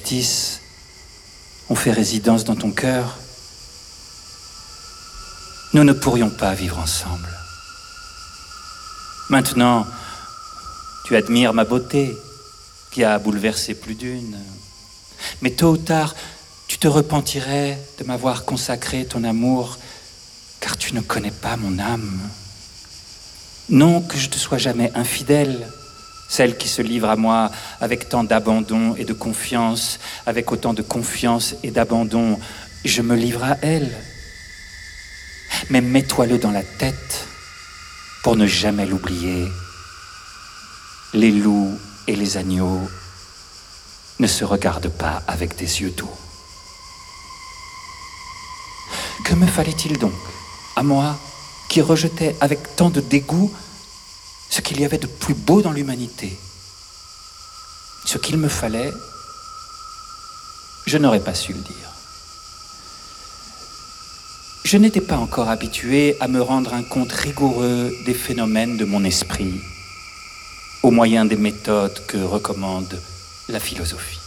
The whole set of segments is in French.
justice ont fait résidence dans ton cœur, nous ne pourrions pas vivre ensemble. Maintenant, tu admires ma beauté, qui a bouleversé plus d'une. Mais tôt ou tard, tu te repentirais de m'avoir consacré ton amour, car tu ne connais pas mon âme. Non que je te sois jamais infidèle, celle qui se livre à moi avec tant d'abandon et de confiance, avec autant de confiance et d'abandon, je me livre à elle. Mais mets-toi-le dans la tête pour ne jamais l'oublier. Les loups et les agneaux ne se regardent pas avec des yeux doux. Que me fallait-il donc, à moi, qui rejetais avec tant de dégoût ce qu'il y avait de plus beau dans l'humanité? Ce qu'il me fallait, je n'aurais pas su le dire. Je n'étais pas encore habitué à me rendre un compte rigoureux des phénomènes de mon esprit, au moyen des méthodes que recommande la philosophie.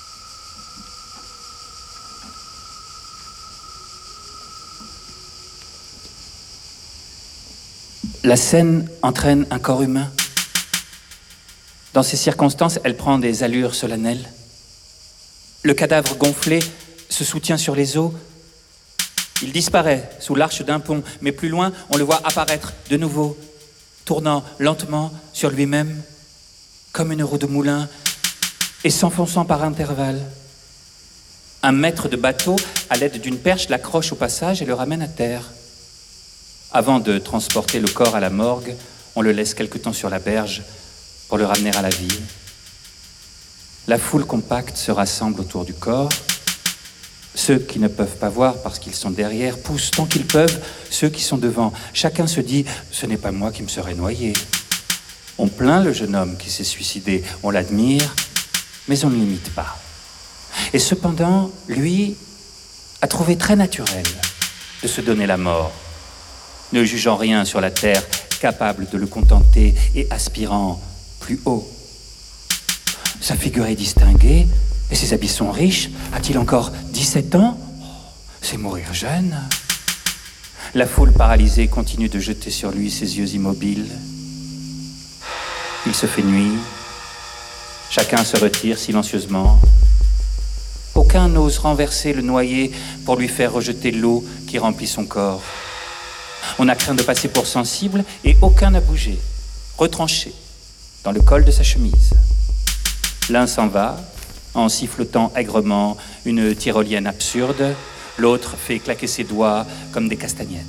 La scène entraîne un corps humain. Dans ces circonstances, elle prend des allures solennelles. Le cadavre gonflé se soutient sur les eaux. Il disparaît sous l'arche d'un pont, mais plus loin, on le voit apparaître de nouveau, tournant lentement sur lui-même, comme une roue de moulin, et s'enfonçant par intervalles. Un maître de bateau, à l'aide d'une perche, l'accroche au passage et le ramène à terre. Avant de transporter le corps à la morgue, on le laisse quelque temps sur la berge pour le ramener à la vie. La foule compacte se rassemble autour du corps. Ceux qui ne peuvent pas voir parce qu'ils sont derrière poussent tant qu'ils peuvent ceux qui sont devant. Chacun se dit « ce n'est pas moi qui me serais noyé ». On plaint le jeune homme qui s'est suicidé, on l'admire, mais on ne l'imite pas. Et cependant, lui a trouvé très naturel de se donner la mort, ne jugeant rien sur la terre, capable de le contenter et aspirant plus haut. Sa figure est distinguée et ses habits sont riches. A-t-il encore 17 ans? C'est mourir jeune. La foule paralysée continue de jeter sur lui ses yeux immobiles. Il se fait nuit. Chacun se retire silencieusement. Aucun n'ose renverser le noyé pour lui faire rejeter l'eau qui remplit son corps. On a craint de passer pour sensible et aucun n'a bougé, retranché dans le col de sa chemise. L'un s'en va en sifflotant aigrement une tyrolienne absurde, l'autre fait claquer ses doigts comme des castagnettes.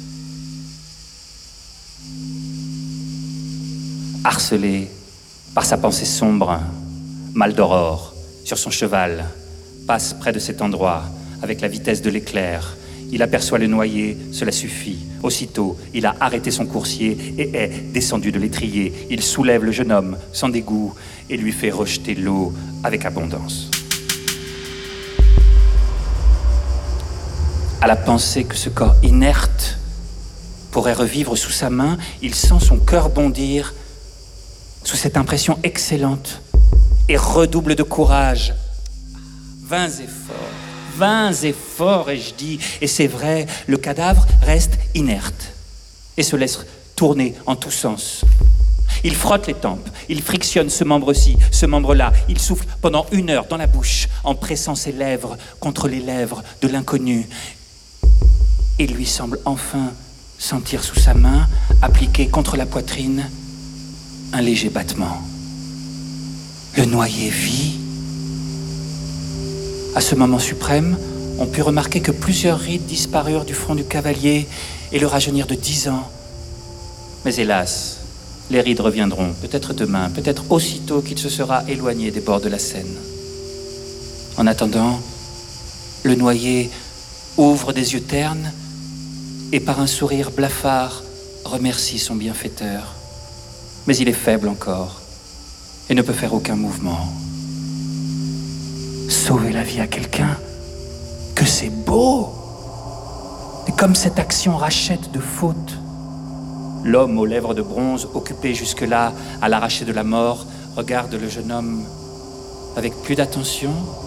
Harcelé par sa pensée sombre, Maldoror, sur son cheval, passe près de cet endroit avec la vitesse de l'éclair. Il aperçoit le noyé, cela suffit. Aussitôt, il a arrêté son coursier et est descendu de l'étrier. Il soulève le jeune homme sans dégoût et lui fait rejeter l'eau avec abondance. À la pensée que ce corps inerte pourrait revivre sous sa main, il sent son cœur bondir sous cette impression excellente et redouble de courage. Vains efforts, ai-je dit, et c'est vrai, le cadavre reste inerte et se laisse tourner en tous sens. Il frotte les tempes, il frictionne ce membre-ci, ce membre-là, il souffle pendant 1 heure dans la bouche en pressant ses lèvres contre les lèvres de l'inconnu. Il lui semble enfin sentir sous sa main, appliqué contre la poitrine, un léger battement. Le noyé vit. À ce moment suprême, on put remarquer que plusieurs rides disparurent du front du cavalier et le rajeunirent de 10 ans. Mais hélas, les rides reviendront, peut-être demain, peut-être aussitôt qu'il se sera éloigné des bords de la Seine. En attendant, le noyé ouvre des yeux ternes et par un sourire blafard remercie son bienfaiteur. Mais il est faible encore et ne peut faire aucun mouvement. Sauver la vie à quelqu'un, que c'est beau! Et comme cette action rachète de fautes. L'homme aux lèvres de bronze, occupé jusque-là à l'arracher de la mort, regarde le jeune homme avec plus d'attention